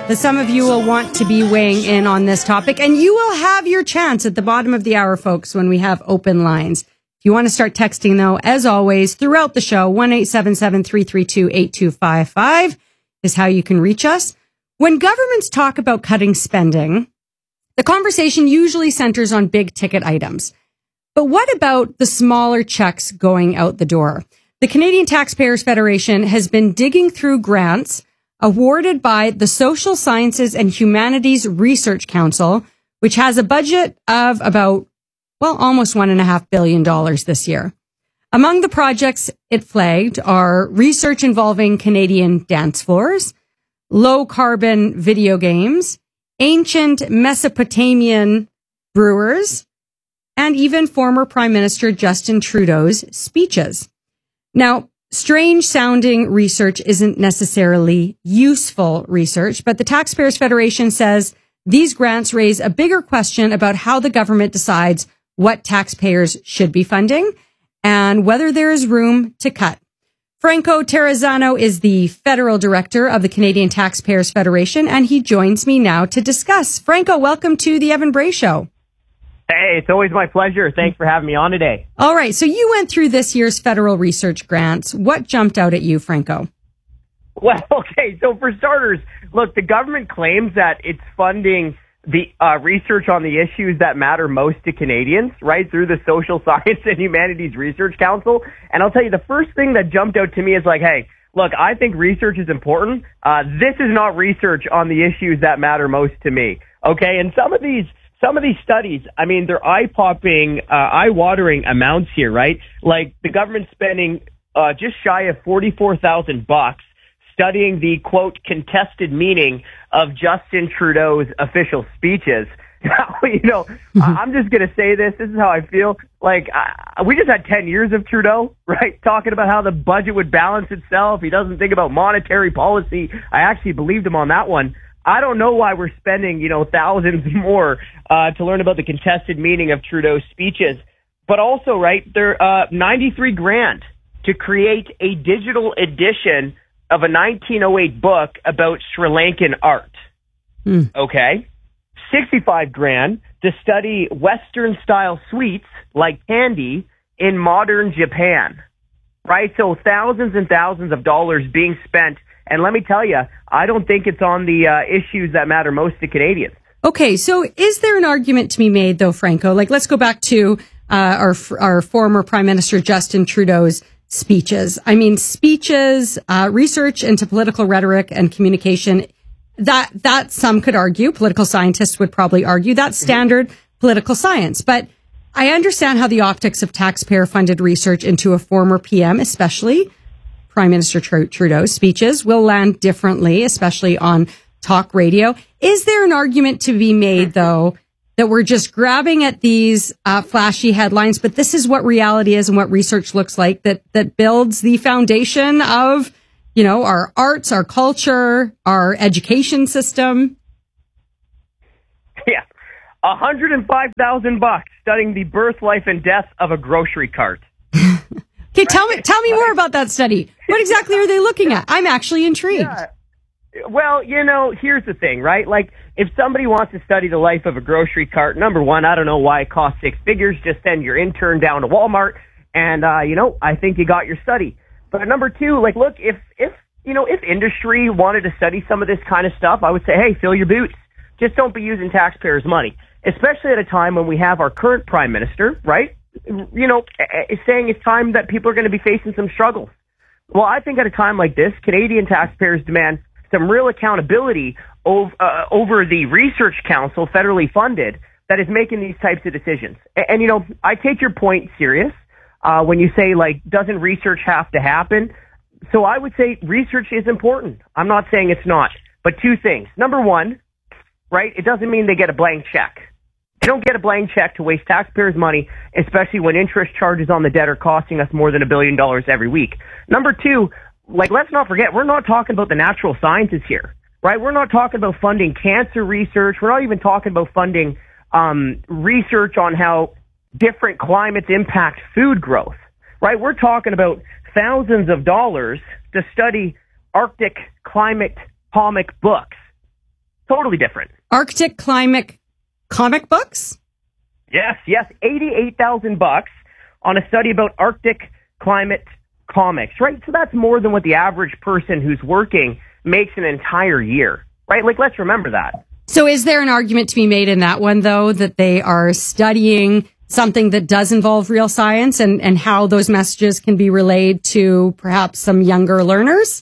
that some of you will want to be weighing in on this topic. And you will have your chance at the bottom of the hour, folks, when we have open lines. If you want to start texting, though, as always, throughout the show, 1-877-332-8255 is how you can reach us. When governments talk about cutting spending, the conversation usually centers on big ticket items. But what about the smaller checks going out the door? The Canadian Taxpayers Federation has been digging through grants awarded by the Social Sciences and Humanities Research Council, which has a budget of about, almost $1.5 billion this year. Among the projects it flagged are research involving Canadian dance floors, low-carbon video games, ancient Mesopotamian brewers, and even former Prime Minister Justin Trudeau's speeches. Now, strange-sounding research isn't necessarily useful research, but the Taxpayers Federation says these grants raise a bigger question about how the government decides what taxpayers should be funding and whether there is room to cut. Franco Terrazzano is the federal director of the Canadian Taxpayers Federation, and he joins me now to discuss. Franco, welcome to the Evan Bray Show. Hey, it's always my pleasure. Thanks for having me on today. All right, so you went through this year's federal research grants. What jumped out at you, Franco? Well, okay, so for starters, look, the government claims that it's funding the research on the issues that matter most to Canadians, right, through the Social Science and Humanities Research Council. And I'll tell you, the first thing that jumped out to me is like, hey, look, I think research is important. This is not research on the issues that matter most to me, okay? And some of these studies, I mean, they're eye-popping, eye-watering amounts here, right? Like the government's spending just shy of $44,000 studying the, quote, contested meaning of Justin Trudeau's official speeches. I'm just going to say this. This is how I feel. Like, we just had 10 years of Trudeau, right? Talking about how the budget would balance itself. He doesn't think about monetary policy. I actually believed him on that one. I don't know why we're spending, thousands more to learn about the contested meaning of Trudeau's speeches. But also, right, they're $93,000 to create a digital edition of a 1908 book about Sri Lankan art. Okay? $65,000 to study Western-style sweets like candy in modern Japan. Right? So thousands and thousands of dollars being spent. And let me tell you, I don't think it's on the issues that matter most to Canadians. Okay, so is there an argument to be made, though, Franco? Like, let's go back to our former Prime Minister Justin Trudeau's speeches. I mean, speeches, research into political rhetoric and communication, that some could argue, political scientists would probably argue, that's standard political science. But I understand how the optics of taxpayer-funded research into a former PM, especially Prime Minister Trudeau's speeches, will land differently, especially on talk radio. Is there an argument to be made, though, that we're just grabbing at these flashy headlines, but this is what reality is and what research looks like, that builds the foundation of, our arts, our culture, our education system? Yeah. $105,000 studying the birth, life, and death of a grocery cart. Okay, tell me more about that study. What exactly are they looking at? I'm actually intrigued. Yeah. Well, here's the thing, right? Like, if somebody wants to study the life of a grocery cart, number one, I don't know why it costs six figures. Just send your intern down to Walmart, and I think you got your study. But number two, like, look, if industry wanted to study some of this kind of stuff, I would say, hey, fill your boots. Just don't be using taxpayers' money, especially at a time when we have our current prime minister, right? Saying it's time that people are going to be facing some struggles. Well, I think at a time like this, Canadian taxpayers demand some real accountability over the Research Council, federally funded, that is making these types of decisions. And I take your point serious when you say, like, doesn't research have to happen? So I would say research is important. I'm not saying it's not. But two things. Number one, right, it doesn't mean they get a blank check. They don't get a blank check to waste taxpayers' money, especially when interest charges on the debt are costing us more than $1 billion every week. Number two, like, let's not forget, we're not talking about the natural sciences here, right? We're not talking about funding cancer research. We're not even talking about funding research on how different climates impact food growth, right? We're talking about thousands of dollars to study Arctic climate comic books. Totally different. Arctic climate comic books? Yes, $88,000 on a study about Arctic climate comics, right? So that's more than what the average person who's working makes an entire year, right? Like, let's remember that. So is there an argument to be made in that one, though, that they are studying something that does involve real science and how those messages can be relayed to perhaps some younger learners?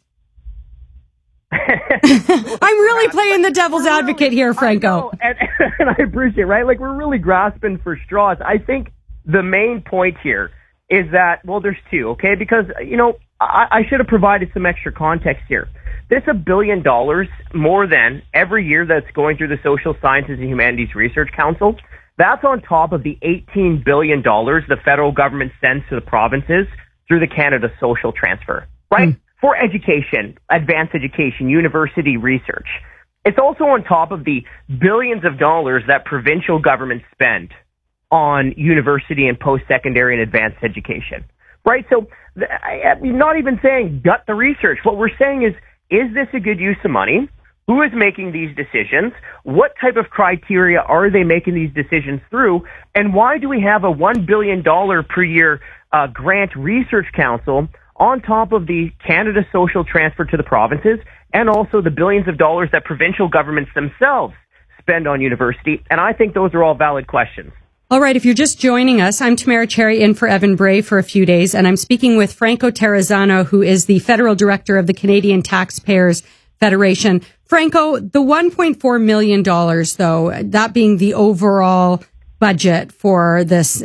I'm really playing the devil's advocate here, Franco. And I appreciate it, right? Like, we're really grasping for straws. I think the main point here is that, well, there's two, okay? Because, I should have provided some extra context here. This $1 billion more than every year that's going through the Social Sciences and Humanities Research Council, that's on top of the $18 billion the federal government sends to the provinces through the Canada Social Transfer, right? For education, advanced education, university research. It's also on top of the billions of dollars that provincial governments spend on university and post-secondary and advanced education, right? So I'm not even saying gut the research. What we're saying is this a good use of money? Who is making these decisions? What type of criteria are they making these decisions through? And why do we have a $1 billion per year grant research council on top of the Canada Social Transfer to the provinces and also the billions of dollars that provincial governments themselves spend on university? And I think those are all valid questions. All right, if you're just joining us, I'm Tamara Cherry in for Evan Bray for a few days, and I'm speaking with Franco Terrazzano, who is the federal director of the Canadian Taxpayers Federation. Franco, the $1.4 million, though, that being the overall budget for this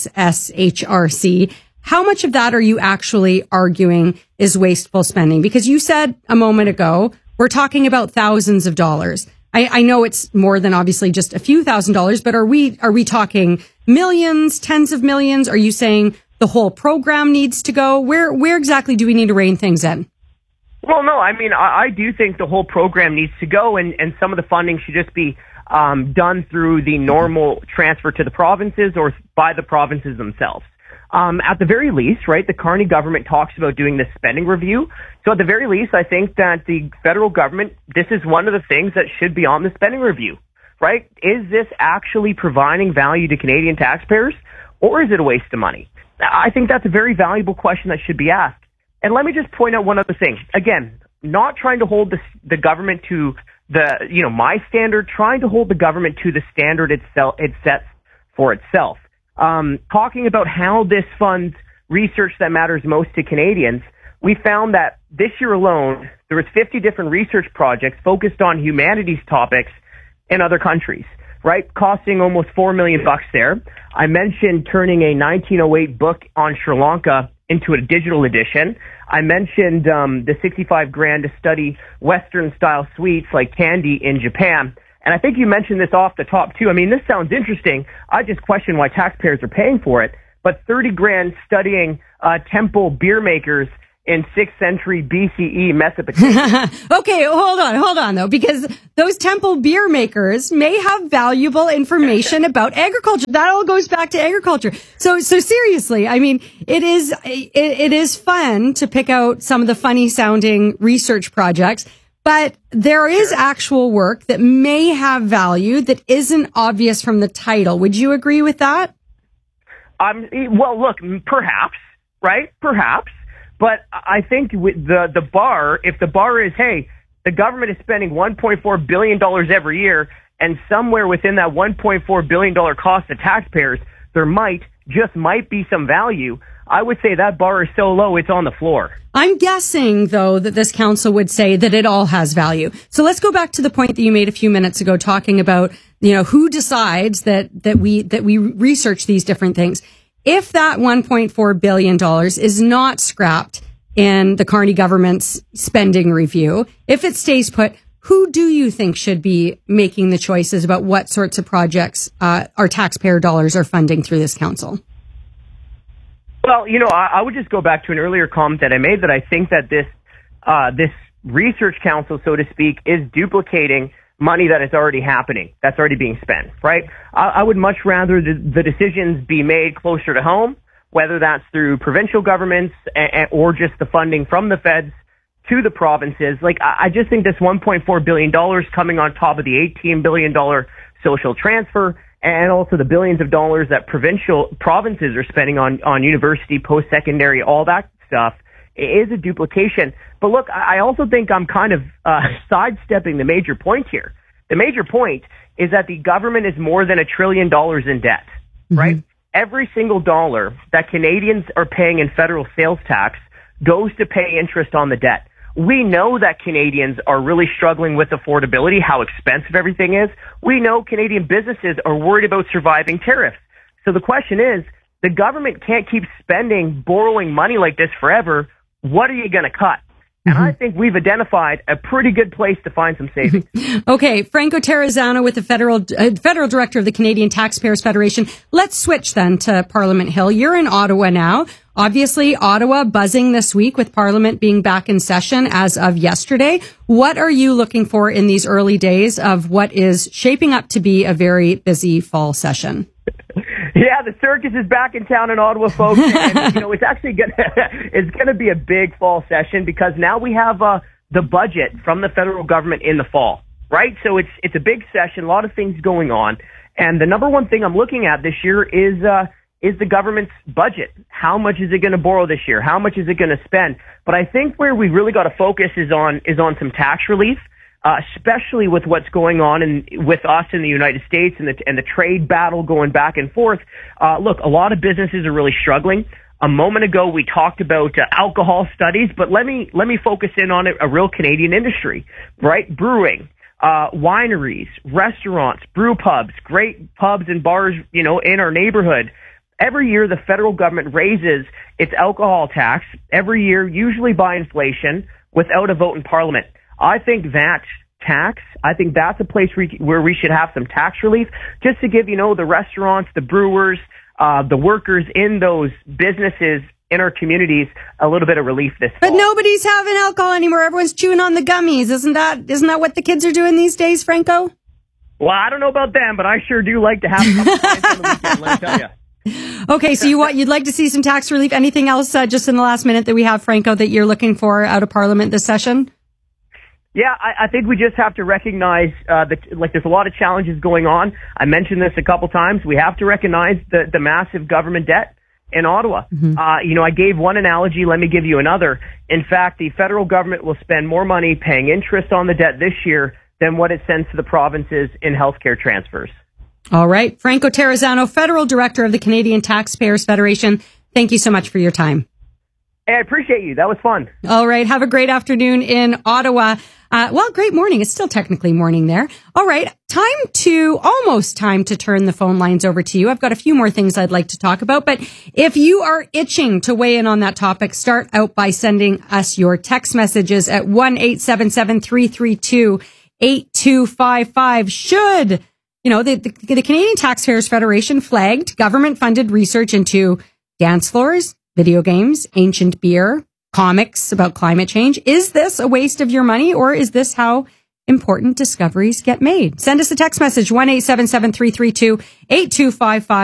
SSHRC, how much of that are you actually arguing is wasteful spending? Because you said a moment ago, we're talking about thousands of dollars. I know it's more than obviously just a few $1,000s, but are we talking millions, tens of millions? Are you saying the whole program needs to go? Where exactly do we need to rein things in? Well, no, I mean, I do think the whole program needs to go, and some of the funding should just be done through the normal transfer to the provinces or by the provinces themselves. At the very least, right, the Carney government talks about doing this spending review. So at the very least, I think that the federal government, this is one of the things that should be on the spending review, right? Is this actually providing value to Canadian taxpayers, or is it a waste of money? I think that's a very valuable question that should be asked. And let me just point out one other thing. Again, not trying to hold the government to my standard, trying to hold the government to the standard it sets for itself. Talking about how this funds research that matters most to Canadians, we found that this year alone, there was 50 different research projects focused on humanities topics in other countries, right? Costing almost $4 million there. I mentioned turning a 1908 book on Sri Lanka into a digital edition. I mentioned the $65,000 to study Western style sweets like candy in Japan. And I think you mentioned this off the top too. I mean, this sounds interesting. I just question why taxpayers are paying for it. But $30,000 studying temple beer makers in 6th century BCE Mesopotamia. Okay, hold on though, because those temple beer makers may have valuable information about agriculture. That all goes back to agriculture. So seriously, I mean, it is fun to pick out some of the funny sounding research projects, but there is actual work that may have value that isn't obvious from the title. Would you agree with that? Well, look, perhaps, right? Perhaps. But I think with the bar, if the bar is, hey, the government is spending $1.4 billion every year, and somewhere within that $1.4 billion cost to taxpayers, there might be some value, I would say that bar is so low, it's on the floor. I'm guessing, though, that this council would say that it all has value. So let's go back to the point that you made a few minutes ago, talking about, who decides that we research these different things. If that $1.4 billion is not scrapped in the Carney government's spending review, if it stays put, who do you think should be making the choices about what sorts of projects our taxpayer dollars are funding through this council? Well, I would just go back to an earlier comment that I made, that I think that this research council, so to speak, is duplicating money that is already happening, that's already being spent, right? I would much rather the decisions be made closer to home, whether that's through provincial governments or just the funding from the feds to the provinces. Like, I just think this $1.4 billion coming on top of the $18 billion social transfer and also the billions of dollars that provinces are spending on university, post-secondary, all that stuff is a duplication. But look, I also think I'm kind of sidestepping the major point here. The major point is that the government is more than $1 trillion in debt, right? Mm-hmm. Every single dollar that Canadians are paying in federal sales tax goes to pay interest on the debt. We know that Canadians are really struggling with affordability, how expensive everything is. We know Canadian businesses are worried about surviving tariffs. So the question is, the government can't keep borrowing money like this forever. What are you going to cut? And I think we've identified a pretty good place to find some savings. Okay, Franco Terrazzano with the federal director of the Canadian Taxpayers Federation. Let's switch then to Parliament Hill. You're in Ottawa now. Obviously, Ottawa buzzing this week with Parliament being back in session as of yesterday. What are you looking for in these early days of what is shaping up to be a very busy fall session? Yeah, the circus is back in town in Ottawa, folks. And, it's actually it's gonna be a big fall session because now we have the budget from the federal government in the fall, right? So it's a big session, a lot of things going on, and the number one thing I'm looking at this year is the government's budget. How much is it going to borrow this year? How much is it going to spend? But I think where we really got to focus is on some tax relief. Especially with what's going on with us in the United States and the trade battle going back and forth. Look, a lot of businesses are really struggling. A moment ago, we talked about alcohol studies, but let me focus in on a real Canadian industry, right? Brewing, wineries, restaurants, brew pubs, great pubs and bars, in our neighborhood. Every year, the federal government raises its alcohol tax every year, usually by inflation, without a vote in Parliament. I think that's a place where we should have some tax relief just to give, the restaurants, the brewers, the workers in those businesses in our communities a little bit of relief this fall. But nobody's having alcohol anymore. Everyone's chewing on the gummies. Isn't that what the kids are doing these days, Franco? Well, I don't know about them, but I sure do like to have a couple pints on the weekend, let me tell you. Okay, so you'd like to see some tax relief. Anything else just in the last minute that we have, Franco, that you're looking for out of Parliament this session? Yeah, I think we just have to recognize there's a lot of challenges going on. I mentioned this a couple times. We have to recognize the massive government debt in Ottawa. Mm-hmm. I gave one analogy. Let me give you another. In fact, the federal government will spend more money paying interest on the debt this year than what it sends to the provinces in healthcare transfers. All right. Franco Terrazzano, Federal Director of the Canadian Taxpayers Federation. Thank you so much for your time. Hey, I appreciate you. That was fun. All right. Have a great afternoon in Ottawa. Great morning. It's still technically morning there. All right. Almost time to turn the phone lines over to you. I've got a few more things I'd like to talk about, but if you are itching to weigh in on that topic, start out by sending us your text messages at 1-877-332-8255. Should, the Canadian Taxpayers Federation flagged government-funded research into dance floors, video games, ancient beer, comics about climate change. Is this a waste of your money, or is this how important discoveries get made? Send us a text message, 1-877-332-8255.